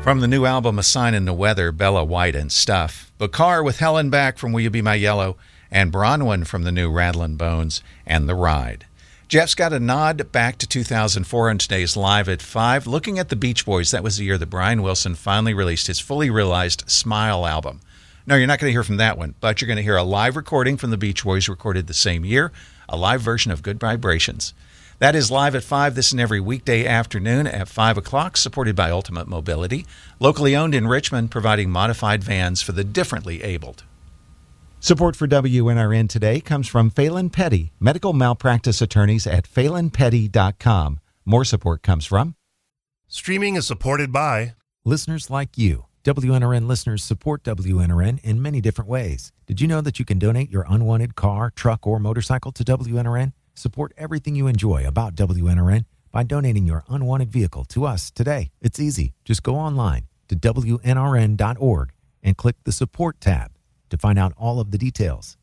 From the new album A Sign in the Weather, Bella White and Stuff. Bakar with Helen Back from Will You Be My Yellow, and Bronwyn from the new Rattlin' Bones and The Ride. Jeff's got a nod back to 2004 on today's Live at 5. Looking at the Beach Boys, that was the year that Brian Wilson finally released his fully realized Smile album. No, you're not going to hear from that one, but you're going to hear a live recording from the Beach Boys recorded the same year, a live version of Good Vibrations. That is Live at 5. This is every weekday afternoon at 5 o'clock, supported by Ultimate Mobility, locally owned in Richmond, providing modified vans for the differently abled. Support for WNRN today comes from Phelan Petty, medical malpractice attorneys at phelanpetty.com. More support comes from Streaming is supported by listeners like you. WNRN listeners support WNRN in many different ways. Did you know that you can donate your unwanted car, truck, or motorcycle to WNRN? Support everything you enjoy about WNRN by donating your unwanted vehicle to us today. It's easy. Just go online to WNRN.org and click the Support tab to find out all of the details.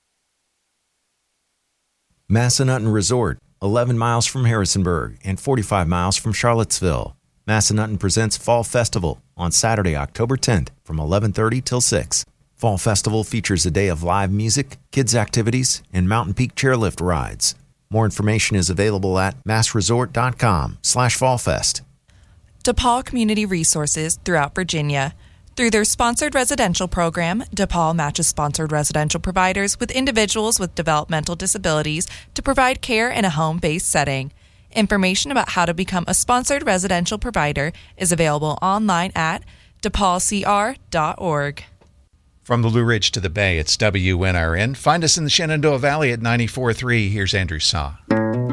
Massanutten Resort, 11 miles from Harrisonburg and 45 miles from Charlottesville. Massanutten presents Fall Festival on Saturday, October 10th from 11:30 till 6. Fall Festival features a day of live music, kids' activities, and Mountain Peak chairlift rides. More information is available at massresort.com/fallfest. DePaul Community Resources throughout Virginia. Through their sponsored residential program, DePaul matches sponsored residential providers with individuals with developmental disabilities to provide care in a home-based setting. Information about how to become a sponsored residential provider is available online at depaulcr.org. From the Blue Ridge to the Bay, it's WNRN. Find us in the Shenandoah Valley at 94.3. Here's Andrew Saw.